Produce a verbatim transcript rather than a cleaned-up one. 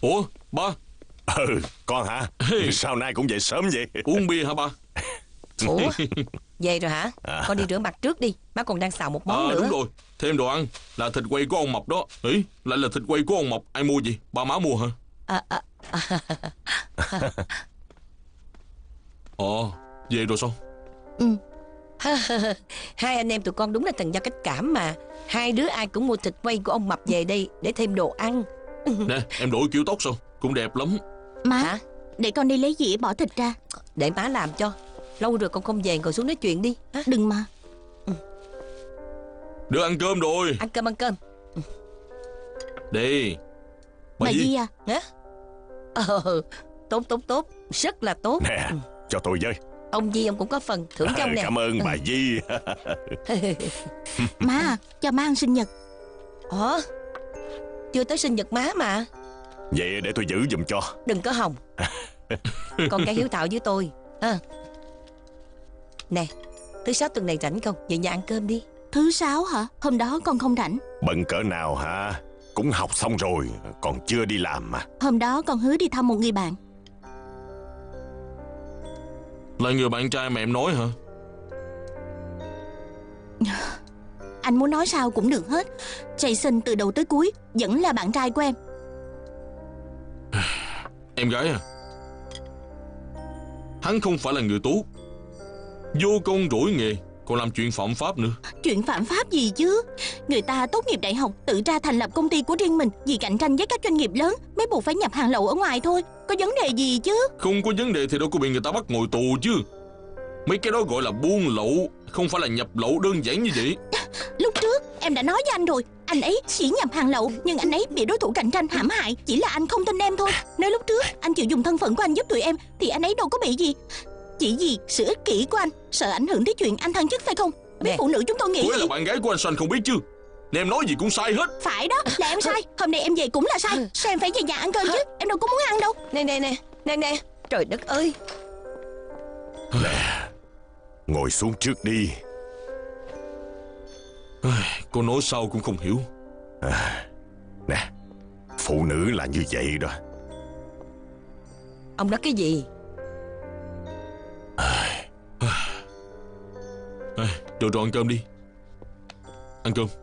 Ủa ba? Ừ, con hả? Sao nay cũng về sớm vậy? Uống bia hả ba? Ủa, về rồi hả? À. Con đi rửa mặt trước đi, má còn đang xào một món à, nữa. Đúng rồi, thêm đồ ăn. Là thịt quay của ông Mập đó. Ý, lại là thịt quay của ông Mập. Ai mua gì? Ba má mua hả? À, à, à. Ồ, về rồi sao? Ừ. Hai anh em tụi con đúng là thần giao cách cảm mà. Hai đứa ai cũng mua thịt quay của ông Mập về đây để thêm đồ ăn. Nè, em đổi kiểu tóc sao? Cũng đẹp lắm. Má, hả? để con đi lấy dĩa bỏ thịt ra. Để má làm cho. Lâu rồi con không về, ngồi xuống nói chuyện đi. Hả? Đừng mà. Ừ. Đưa ăn cơm rồi. Ăn cơm, ăn cơm. Đi. Bà, bà Di, Di à? Hả? Ờ, tốt tốt tốt, rất là tốt. Nè, ừ. cho tôi với. Ông Di ông cũng có phần thưởng cho ông nè. Cảm ơn bà Di. Má, cho má ăn sinh nhật. Ủa, chưa tới sinh nhật má mà. Vậy để tôi giữ giùm cho. Đừng có hòng. Con cái hiếu thảo với tôi à. Nè, thứ sáu tuần này rảnh không? Về nhà ăn cơm đi. Thứ sáu hả? Hôm đó con không rảnh. Bận cỡ nào hả? Cũng học xong rồi, còn chưa đi làm mà. Hôm đó con hứa đi thăm một người bạn. Là người bạn trai mà em nói hả? Anh muốn nói sao cũng được hết. Jason từ đầu tới cuối vẫn là bạn trai của em. Em gái à, hắn không phải là người tốt, vô công rỗi nghề, còn làm chuyện phạm pháp nữa. Chuyện phạm pháp gì chứ? Người ta tốt nghiệp đại học tự ra thành lập công ty của riêng mình, vì cạnh tranh với các doanh nghiệp lớn mới buộc phải nhập hàng lậu ở ngoài thôi. Có vấn đề gì chứ? Không có vấn đề thì đâu có bị người ta bắt ngồi tù chứ. Mấy cái đó gọi là buôn lậu, không phải là nhập lậu đơn giản như vậy. Lúc trước em đã nói với anh rồi, anh ấy chỉ nhập hàng lậu, nhưng anh ấy bị đối thủ cạnh tranh hãm hại. Chỉ là anh không tin em thôi. Nếu lúc trước anh chịu dùng thân phận của anh giúp tụi em thì anh ấy đâu có bị gì. Chỉ vì sự ích kỷ của anh, sợ ảnh hưởng tới chuyện anh thăng chức phải không? Biết phụ nữ chúng tôi nghĩ Cô gì? ấy là bạn gái của anh sao anh không biết chứ? Nên em nói gì cũng sai hết. Phải đó, là em sai. Hôm nay em về cũng là sai. Sao em phải về nhà ăn cơm chứ? Em đâu có muốn ăn đâu. Nè nè nè, nè nè, trời đất ơi. Nè, ngồi xuống trước đi. Cô nói sao cũng không hiểu. À, nè, phụ nữ là như vậy đó. Ông nói cái gì? À, rồi rồi ăn cơm đi. Ăn cơm.